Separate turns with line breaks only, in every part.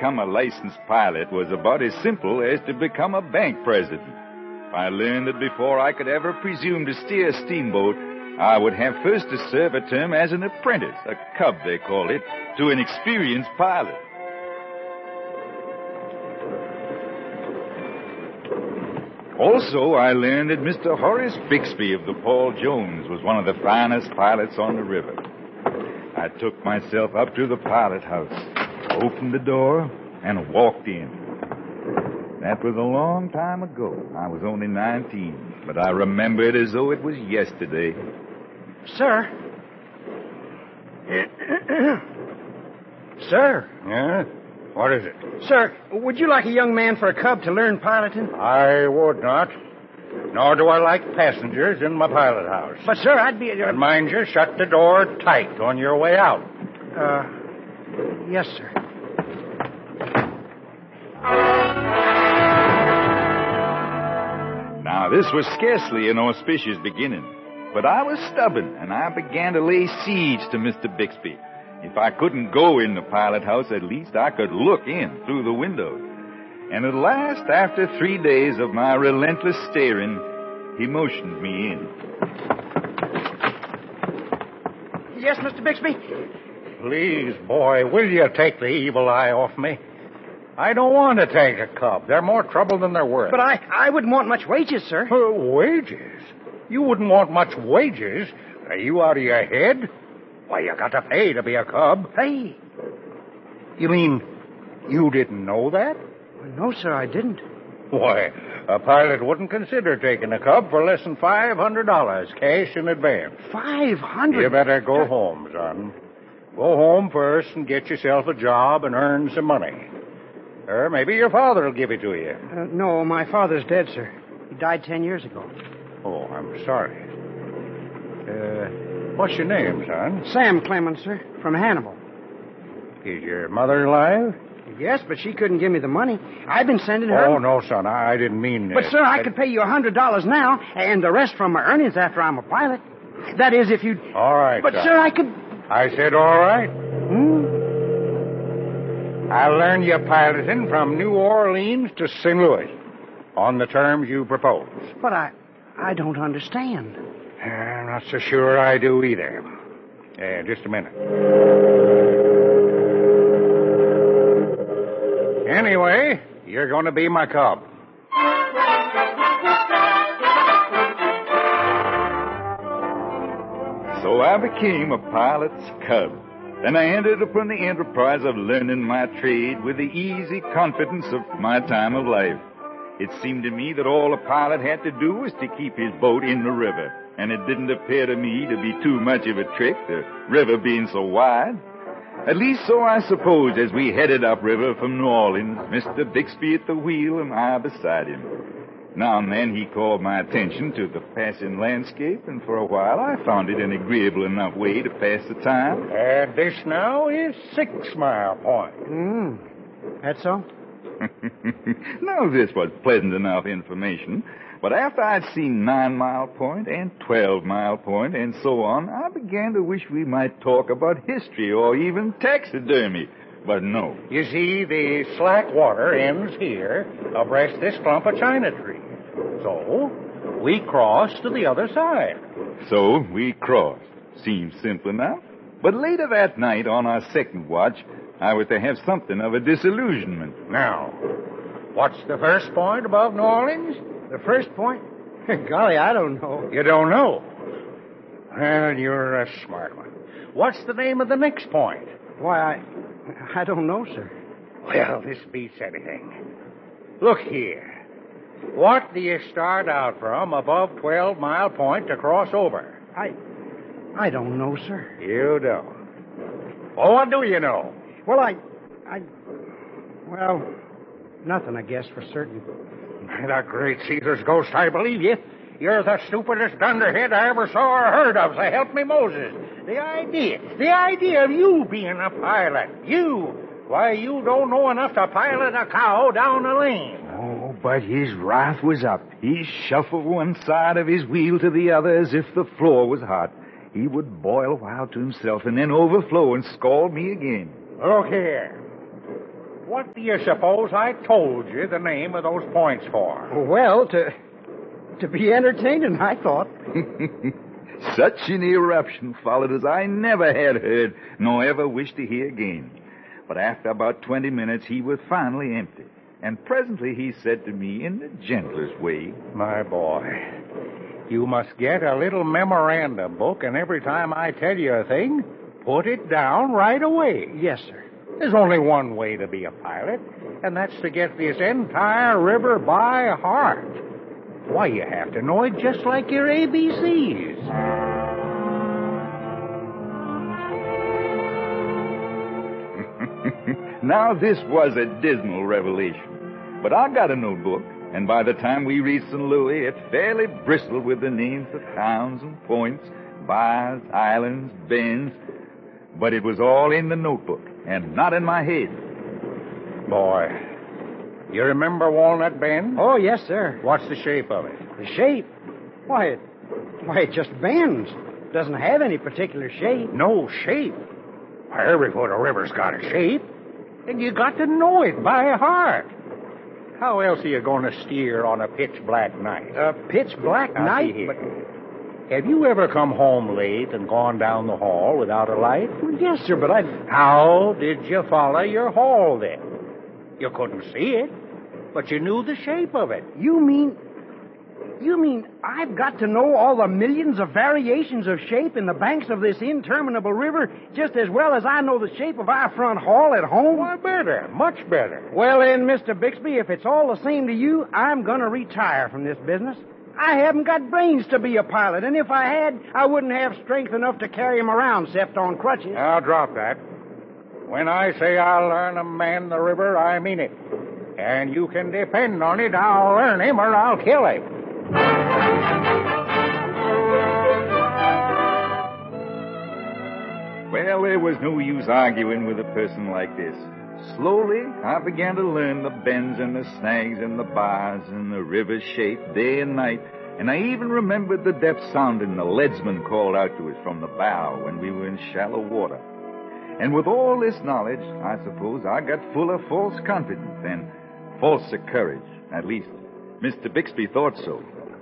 become a licensed pilot was about as simple as to become a bank president. I learned that before I could ever presume to steer a steamboat, I would have first to serve a term as an apprentice, a cub they called it, to an experienced pilot. Also, I learned that Mr. Horace Bixby of the Paul Jones was one of the finest pilots on the river. I took myself up to the pilot house, opened the door, and walked in. That was a long time ago. I was only 19, but I remember it as though it was yesterday.
Sir? Sir?
Yeah? What is it?
Sir, would you like a young man for a cub to learn piloting?
I would not. Nor do I like passengers in my pilot house.
But, sir, I'd be...
And mind you, shut the door tight on your way out.
Yes, sir.
Now, this was scarcely an auspicious beginning, but I was stubborn, and I began to lay siege to Mr. Bixby. If I couldn't go in the pilot house, at least I could look in through the windows. And at last, after 3 days of my relentless staring, he motioned me in.
Yes, Mr. Bixby?
Please, boy, will you take the evil eye off me? I don't want to take a cub. They're more trouble than they're worth.
But I wouldn't want much wages, sir.
Wages? You wouldn't want much wages? Are you out of your head? Why, you got to pay to be a cub.
Pay?
You mean you didn't know that?
No, sir, I didn't.
Why, a pilot wouldn't consider taking a cub for less than $500 cash in advance.
500?
You better go home, son. Go home first and get yourself a job and earn some money. Or maybe your father will give it to you.
No, my father's dead, sir. He died 10 years ago.
Oh, I'm sorry. What's your name, son?
Sam Clemens, sir, from Hannibal.
Is your mother alive?
Yes, but she couldn't give me the money. I've been sending her...
Oh, no, son, I didn't mean...
But, sir, I could pay you $100 now, and the rest from my earnings after I'm a pilot. That is, if you'd...
All right,
But,
son.
sir, I could...
I said all right. I'll learn you piloting from New Orleans to St. Louis on the terms you propose.
But I don't understand.
I'm not so sure I do either. Just a minute. Anyway, you're going to be my cub.
So I became a pilot's cub. Then I entered upon the enterprise of learning my trade with the easy confidence of my time of life. It seemed to me that all a pilot had to do was to keep his boat in the river, and it didn't appear to me to be too much of a trick, the river being so wide. At least so I suppose as we headed upriver from New Orleans, Mr. Bixby at the wheel and I beside him. Now and then he called my attention to the passing landscape, and for a while I found it an agreeable enough way to pass the time.
And this now is 6 Mile Point.
That's so?
Now, this was pleasant enough information, but after I'd seen 9 Mile Point and 12 Mile Point and so on, I began to wish we might talk about history or even taxidermy. But no.
You see, the slack water ends here abreast this clump of china trees. So, we cross to the other side.
So we crossed. Seems simple enough. But later that night, on our second watch, I was to have something of a disillusionment.
Now, what's the first point above New Orleans?
The first point? Golly, I don't know.
You don't know? Well, you're a smart one. What's the name of the next point?
Why, I don't know, sir.
Well, this beats anything. Look here. What do you start out from above 12 Mile Point to cross over?
I don't know, sir.
You don't. Well, what do you know?
Well, well, nothing, I guess, for certain.
The great Caesar's ghost, I believe you. You're the stupidest dunderhead I ever saw or heard of, so help me Moses. The idea of you being a pilot. Why, you don't know enough to pilot a cow down a lane.
Oh, but his wrath was up. He shuffled one side of his wheel to the other as if the floor was hot. He would boil a while to himself and then overflow and scald me again.
Look here. What do you suppose I told you the name of those points for?
Well, to be entertaining, I thought.
Such an eruption followed as I never had heard, nor ever wished to hear again. But after about 20 minutes, he was finally empty. And presently he said to me in the gentlest way,
My boy, you must get a little memorandum book, and every time I tell you a thing, put it down right away.
Yes, sir.
There's only one way to be a pilot, and that's to get this entire river by heart. Why, you have to know it just like your ABCs.
Now, this was a dismal revelation. But I got a notebook, and by the time we reached St. Louis, it fairly bristled with the names of towns and points, bars, islands, bends. But it was all in the notebook, and not in my head.
Boy, you remember Walnut Bend?
Oh, yes, sir.
What's the shape of it?
The shape? Why, it just bends. Doesn't have any particular shape.
No shape. Every foot of river's got a shape, and you got to know it by heart. How else are you going to steer on a pitch-black night?
A pitch-black night?
See here. Have you ever come home late and gone down the hall without a light?
Well, yes, sir, but
How did you follow your hall then? You couldn't see it, but you knew the shape of it.
You mean I've got to know all the millions of variations of shape in the banks of this interminable river just as well as I know the shape of our front hall at home?
Why, better, much better.
Well, then, Mr. Bixby, if it's all the same to you, I'm going to retire from this business. I haven't got brains to be a pilot, and if I had, I wouldn't have strength enough to carry him around except on crutches.
Now, drop that. When I say I'll learn a man the river, I mean it. And you can depend on it, I'll learn him or I'll kill him.
Well, there was no use arguing with a person like this. Slowly, I began to learn the bends and the snags and the bars and the river's shape day and night, and I even remembered the depth sounding the leadsman called out to us from the bow when we were in shallow water. And with all this knowledge, I suppose I got full of false confidence and falser courage. At least, Mr. Bixby thought so.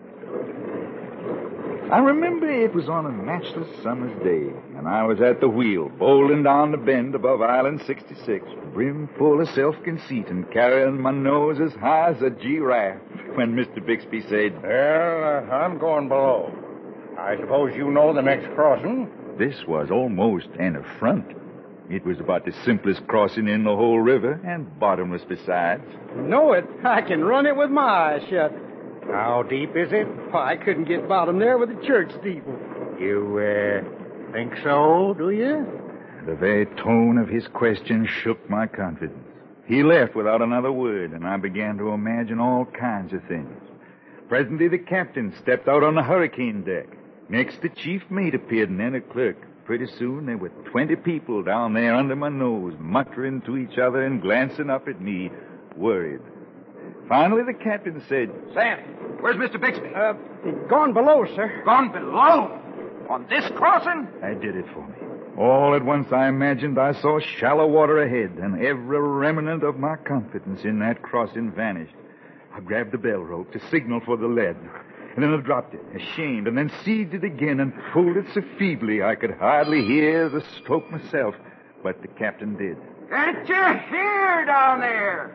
I remember it was on a matchless summer's day, and I was at the wheel, bowling down the bend above Island 66, brim full of self-conceit and carrying my nose as high as a giraffe, when Mr. Bixby said,
Well, I'm going below. I suppose you know the next crossing.
This was almost an affront. It was about the simplest crossing in the whole river, and bottomless besides.
Know it? I can run it with my eyes shut.
How deep is it?
I couldn't get bottom there with a church steeple.
You, think so, do you?
The very tone of his question shook my confidence. He left without another word, and I began to imagine all kinds of things. Presently, the captain stepped out on the hurricane deck. Next, the chief mate appeared, and then a clerk. Pretty soon, there were 20 people down there under my nose, muttering to each other and glancing up at me, worried. Finally, the captain said,
Sam, where's Mr. Bixby?
Gone below, sir.
Gone below? On this crossing?
That did it for me. All at once, I imagined I saw shallow water ahead, and every remnant of my confidence in that crossing vanished. I grabbed the bell rope to signal for the lead, and then I dropped it, ashamed, and then seized it again and pulled it so feebly I could hardly hear the stroke myself, but the captain did.
Can't you hear down there?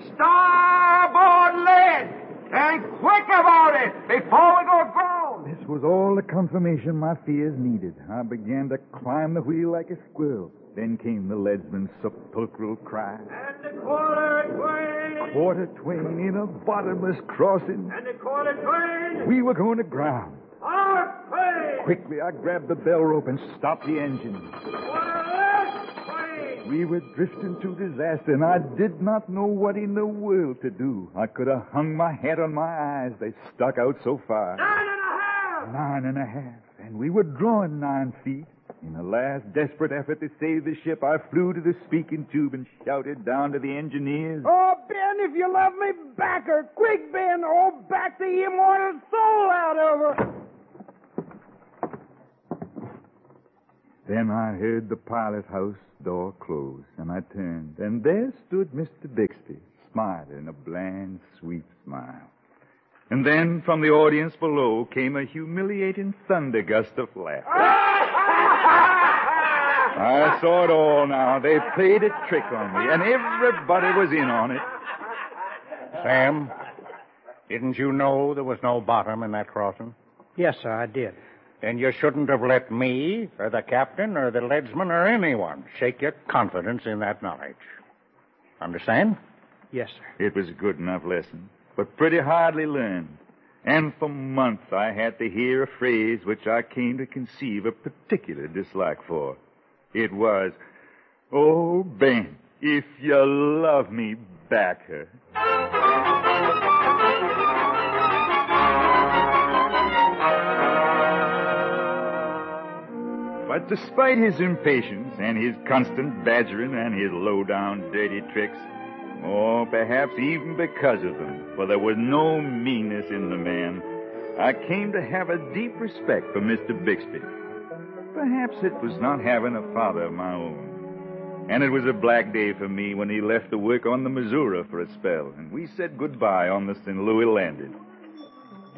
Starboard lead! And quick about it before we go ground!
This was all the confirmation my fears needed. I began to climb the wheel like a squirrel. Then came the leadsman's sepulchral cry.
And the quarter twain!
Quarter twain in a bottomless crossing.
And the quarter twain!
We were going to ground.
Our twain!
Quickly, I grabbed the bell rope and stopped the engine.
Quarter left twain!
We were drifting to disaster, and I did not know what in the world to do. I could have hung my head on my eyes. They stuck out so far.
9.5!
9.5. And we were drawing 9 feet. In a last desperate effort to save the ship, I flew to the speaking tube and shouted down to the engineers.
Oh, Ben, if you love me, back her. Quick, Ben. Oh, back the immortal soul out of her.
Then I heard the pilot house door close, and I turned, and there stood Mr. Bixby, smiling a bland, sweet smile. And then from the audience below came a humiliating thunder gust of laughter. I saw it all now. They played a trick on me, and everybody was in on it.
Sam, didn't you know there was no bottom in that crossing?
Yes, sir, I did.
Then you shouldn't have let me, or the captain, or the leadsman, or anyone shake your confidence in that knowledge. Understand?
Yes, sir.
It was a good enough lesson, but pretty hardly learned. And for months I had to hear a phrase which I came to conceive a particular dislike for. It was, "Oh, Ben, if you love me, back her." But despite his impatience and his constant badgering and his low-down dirty tricks, or perhaps even because of them, for there was no meanness in the man, I came to have a deep respect for Mr. Bixby. Perhaps it was not having a father of my own. And it was a black day for me when he left to work on the Missouri for a spell, and we said goodbye on the St. Louis landing.